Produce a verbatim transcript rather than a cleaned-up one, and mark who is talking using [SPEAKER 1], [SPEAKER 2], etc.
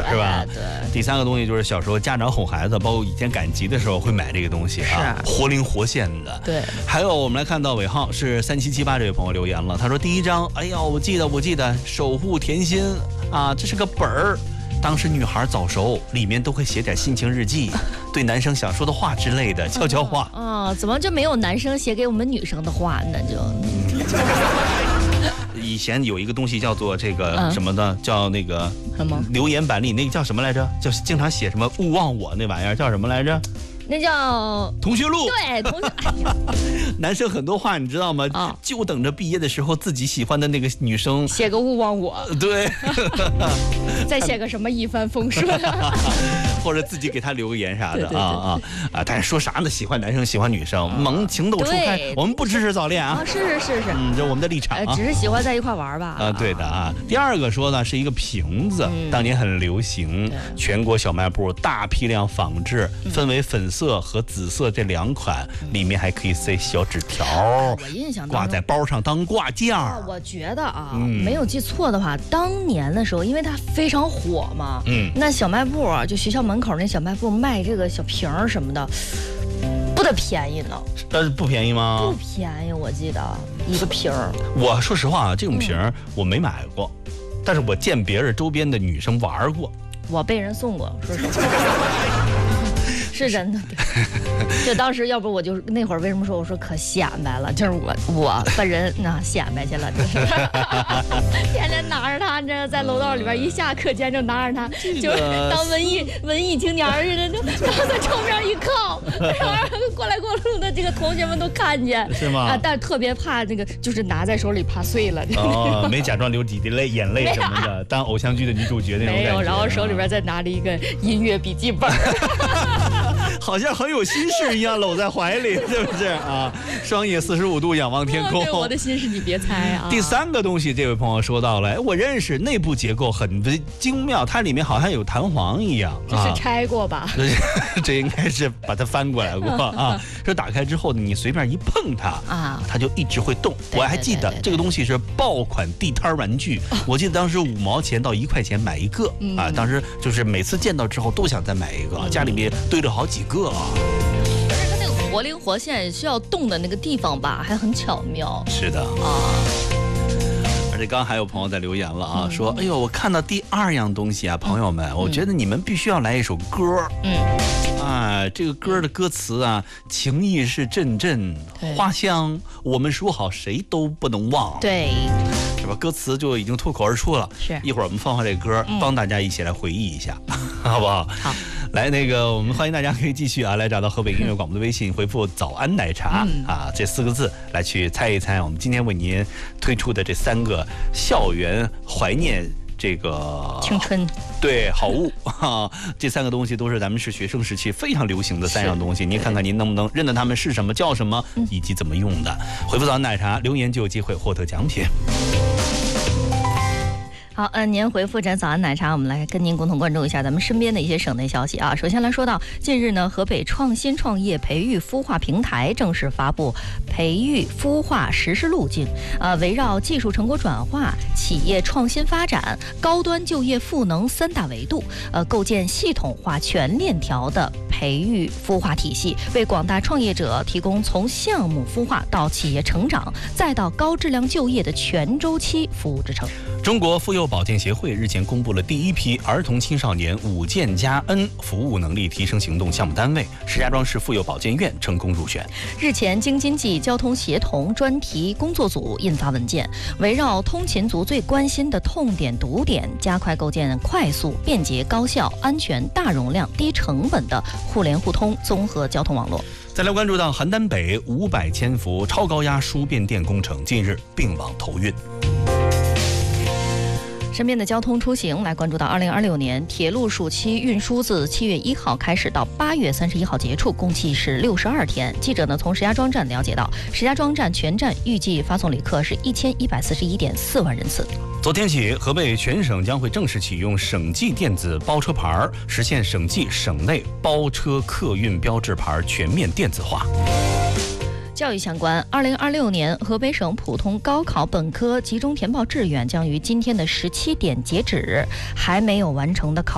[SPEAKER 1] 是吧？
[SPEAKER 2] 对。
[SPEAKER 1] 第三个东西就是小时候家长哄孩子，包括以前赶集的时候会买这个东西啊，活灵活现的。
[SPEAKER 2] 对。
[SPEAKER 1] 还有我们来看到尾号是三七七八这位朋友留言了，他说第一章，哎呀，我记得我记得守护甜心啊，这是个本儿。当时女孩早熟，里面都会写点心情日记，对男生想说的话之类的悄悄话。
[SPEAKER 2] 啊、哦，怎么就没有男生写给我们女生的话呢？就。
[SPEAKER 1] 以前有一个东西叫做这个什么的，嗯、叫那个
[SPEAKER 2] 什么
[SPEAKER 1] 留言板里那个叫什么来着？叫经常写什么勿忘我那玩意儿叫什么来着？
[SPEAKER 2] 那叫
[SPEAKER 1] 同学录。
[SPEAKER 2] 对，同学。哎呀，
[SPEAKER 1] 男生很多话你知道吗？哦、就等着毕业的时候自己喜欢的那个女生
[SPEAKER 2] 写个勿忘我。
[SPEAKER 1] 对。
[SPEAKER 2] 再写个什么一帆风顺。
[SPEAKER 1] 或者自己给他留个言啥的啊啊啊！但是说啥呢？喜欢男生喜欢女生，萌情窦初开，我们不支持早恋啊！
[SPEAKER 2] 是是是是，
[SPEAKER 1] 嗯，这我们的立场啊，
[SPEAKER 2] 只是喜欢在一块玩吧。
[SPEAKER 1] 啊，对的啊。第二个说呢是一个瓶子，当年很流行，全国小卖部大批量仿制，分为粉色和紫色这两款，里面还可以塞小纸条，
[SPEAKER 2] 我印象
[SPEAKER 1] 挂在包上当挂件。
[SPEAKER 2] 我觉得啊，没有记错的话，当年的时候，因为它非常火嘛，嗯，那小卖部啊，就学校门口那小卖部卖这个小瓶儿什么的，不得便宜呢？
[SPEAKER 1] 呃，不便宜吗？
[SPEAKER 2] 不便宜，我记得一个瓶儿。
[SPEAKER 1] 我说实话啊，这种瓶儿我没买过，嗯、但是我见别人周边的女生玩过。
[SPEAKER 2] 我被人送过，说实话。是真的，就当时要不我就那会儿为什么说我说可显摆了，就是我我本人那显摆去了，就是天天拿着它，这在楼道里边一下课间就拿着它，就当文艺文艺青年似的，就然后在窗边一靠，然后过来过路的这个同学们都看见，
[SPEAKER 1] 是吗？
[SPEAKER 2] 啊，但是特别怕那个，就是拿在手里怕碎了。
[SPEAKER 1] 哦，没假装流几滴泪眼泪什么的，当偶像剧的女主角那种感觉。
[SPEAKER 2] 没有，然后手里边再拿着一个音乐笔记本。
[SPEAKER 1] 好像很有心事一样搂在怀里，是不是啊？双眼四十五度仰望天空。
[SPEAKER 2] 对，我的心事你别猜啊。
[SPEAKER 1] 第三个东西，这位朋友说到了，我认识，内部结构很精妙，它里面好像有弹簧一样。
[SPEAKER 2] 这是拆过吧？
[SPEAKER 1] 啊、这应该是把它翻过来过啊。说打开之后呢，你随便一碰它啊，它就一直会动。我还记得这个东西是爆款地摊玩具，我记得当时五毛钱到一块钱买一个啊，当时就是每次见到之后都想再买一个，家里面堆着好几个。个啊，
[SPEAKER 2] 但是它那个活灵活现需要动的那个地方吧，还很巧妙。
[SPEAKER 1] 是的啊，而且刚刚还有朋友在留言了啊，嗯、说哎呦，我看到第二样东西啊，朋友们，嗯、我觉得你们必须要来一首歌。嗯，啊，这个歌的歌词啊，情意是阵阵花香，我们说好谁都不能忘。
[SPEAKER 2] 对。
[SPEAKER 1] 歌词就已经脱口而出了，
[SPEAKER 2] 是
[SPEAKER 1] 一会儿我们放放这歌，嗯、帮大家一起来回忆一下，好不好？
[SPEAKER 2] 好，
[SPEAKER 1] 来那个，我们欢迎大家可以继续啊，来找到河北音乐广播的微信，回复“早安奶茶”嗯、啊这四个字来去猜一猜，我们今天为您推出的这三个校园怀念这个
[SPEAKER 2] 青春
[SPEAKER 1] 对好物哈，这三个东西都是咱们是学生时期非常流行的三样东西，您看看您能不能认得它们是什么、叫什么以及怎么用的。回复早安奶茶留言就有机会获得奖品。
[SPEAKER 2] 好，嗯，您回复着早安奶茶，我们来跟您共同关注一下咱们身边的一些省内消息啊。首先来说到，近日呢，河北创新创业培育孵化平台正式发布培育孵化实施路径，呃，围绕技术成果转化、企业创新发展、高端就业赋能三大维度，呃，构建系统化全链条的培育孵化体系，为广大创业者提供从项目孵化到企业成长，再到高质量就业的全周期服务支撑。
[SPEAKER 1] 中国妇幼保健协会日前公布了第一批儿童青少年五健加 N 服务能力提升行动项目单位，石家庄市妇幼保健院成功入选。
[SPEAKER 2] 日前，京津冀交通协同专题工作组印发文件，围绕通勤族最关心的痛点堵点，加快构建快速、便捷、高效、安全、大容量、低成本的互联互通综合交通网络。
[SPEAKER 1] 再来关注到邯郸北五百千伏超高压输变电工程近日并网投运。
[SPEAKER 2] 身边的交通出行来关注到二零二六年铁路暑期运输自七月一号开始到八月三十一号结束，共计是六十二天。记者呢从石家庄站了解到，石家庄站全站预计发送旅客是一千一百四十一点四万人次。
[SPEAKER 1] 昨天起，河北全省将会正式启用省际电子包车牌，实现省际省内包车客运标志牌全面电子化。
[SPEAKER 2] 教育相关，二零二六年河北省普通高考本科集中填报志愿将于今天的十七点截止，还没有完成的考